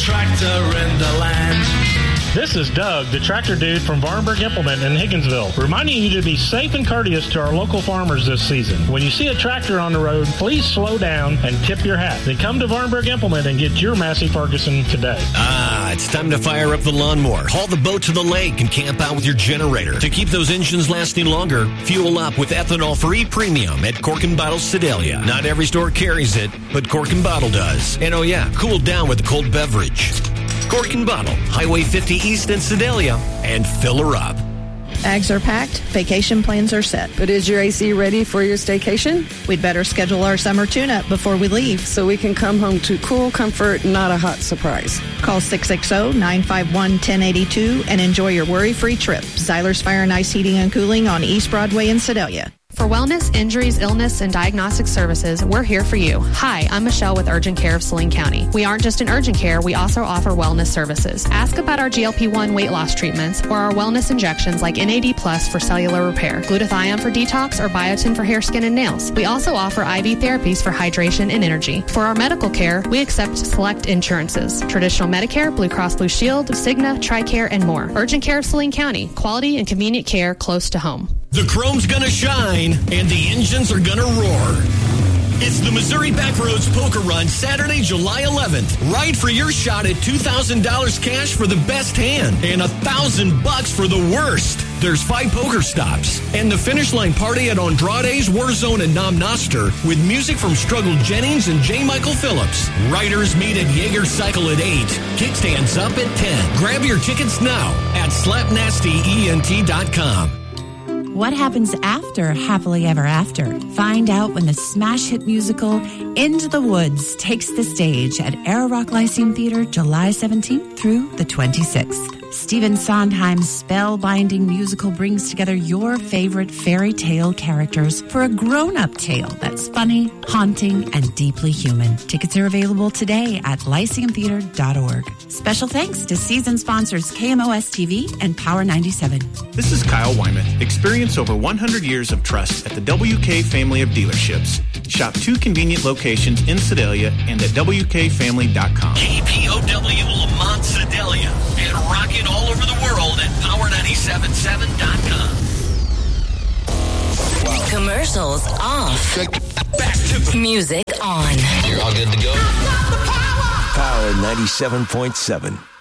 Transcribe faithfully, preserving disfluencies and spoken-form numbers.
tractor in the land. This is Doug, the tractor dude from Varnberg Implement in Higginsville, reminding you to be safe and courteous to our local farmers this season. When you see a tractor on the road, please slow down and tip your hat. Then come to Varnberg Implement and get your Massey Ferguson today. Ah, it's time to fire up the lawnmower, haul the boat to the lake, and camp out with your generator. To keep those engines lasting longer, fuel up with ethanol-free premium at Cork and Bottle Sedalia. Not every store carries it, but Cork and Bottle does. And oh yeah, cool down with a cold beverage. Cork and Bottle, Highway fifty East in Sedalia, and fill her up. Bags are packed, vacation plans are set. But is your A C ready for your staycation? We'd better schedule our summer tune-up before we leave. So we can come home to cool comfort, not a hot surprise. Call six six zero, nine five one, one zero eight two and enjoy your worry-free trip. Zeiler's Fire and Ice Heating and Cooling on East Broadway in Sedalia. For wellness, injuries, illness, and diagnostic services, we're here for you. Hi, I'm Michelle with Urgent Care of Saline County. We aren't just in urgent care, we also offer wellness services. Ask about our G L P one weight loss treatments or our wellness injections like N A D Plus for cellular repair, glutathione for detox, or biotin for hair, skin, and nails. We also offer I V therapies for hydration and energy. For our medical care, we accept select insurances, traditional Medicare, Blue Cross Blue Shield, Cigna, TRICARE, and more. Urgent Care of Saline County, quality and convenient care close to home. The chrome's gonna shine, and the engines are gonna roar. It's the Missouri Backroads Poker Run, Saturday, July eleventh. Ride for your shot at two thousand dollars cash for the best hand and one thousand bucks for the worst. There's five poker stops and the finish line party at Andrade's, Warzone, and Nom Noster with music from Struggle Jennings and J. Michael Phillips. Riders meet at Jaeger Cycle at eight. Kickstands up at ten. Grab your tickets now at slap nasty E N T dot com. What happens after Happily Ever After? Find out when the smash hit musical Into the Woods takes the stage at Air Rock Lyceum Theater July seventeenth through the twenty-sixth. Stephen Sondheim's spellbinding musical brings together your favorite fairy tale characters for a grown-up tale that's funny, haunting, and deeply human. Tickets are available today at lyceum theater dot org. Special thanks to season sponsors K M O S T V and Power ninety-seven. This is Kyle Wyman. Experience over one hundred years of trust at the W K family of dealerships. Shop two convenient locations in Sedalia and at W K family dot com. K P O W Lamont Sedalia and rocking all over the world at power nine seven seven dot com. Commercials off. Back to music on. You're all good to go. Power ninety-seven point seven.